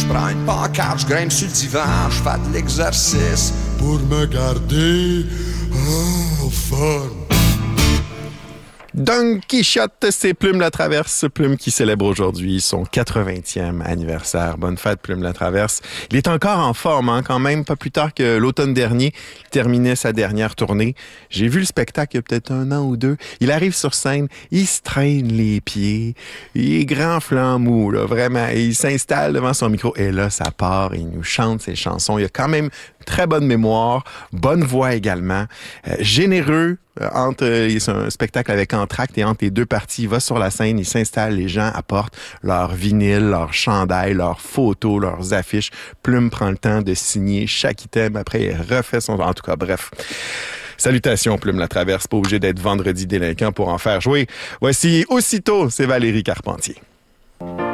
Je prends une pancarte, je grimpe sur le divan, je fais de l'exercice pour me garder en forme. Don Quichotte, c'est Plume la Traverse. Plume qui célèbre aujourd'hui son 80e anniversaire. Bonne fête, Plume la Traverse. Il est encore en forme, quand même. Pas plus tard que l'automne dernier, il terminait sa dernière tournée. J'ai vu le spectacle il y a peut-être 1 an ou 2. Il arrive sur scène, il se traîne les pieds. Il est grand flanc mou, là, vraiment. Et il s'installe devant son micro. Et là, ça part. Il nous chante ses chansons. Il a quand même très bonne mémoire, bonne voix également. Généreux. C'est un spectacle avec entracte et entre les deux parties, il va sur la scène, il s'installe, les gens apportent leurs vinyles, leurs chandails, leurs photos, leurs affiches. Plume prend le temps de signer chaque item, après il refait son... En tout cas, bref. Salutations, Plume la Traverse, pas obligé d'être vendredi délinquant pour en faire jouer. Voici Aussitôt, c'est Valérie Carpentier.